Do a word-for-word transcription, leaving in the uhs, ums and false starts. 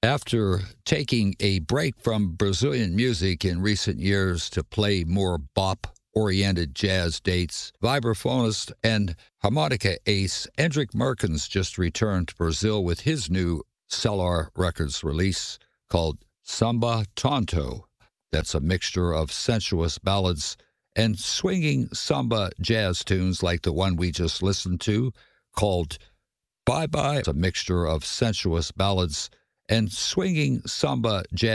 After taking a break from Brazilian music in recent years to play more bop-oriented jazz dates, vibraphonist and harmonica ace Hendrik Merkens just returned to Brazil with his new Cellar Records release called Samba Tonto. That's a mixture of sensuous ballads and swinging samba jazz tunes like the one we just listened to called Bye Bye. It's a mixture of sensuous ballads and swinging samba jazz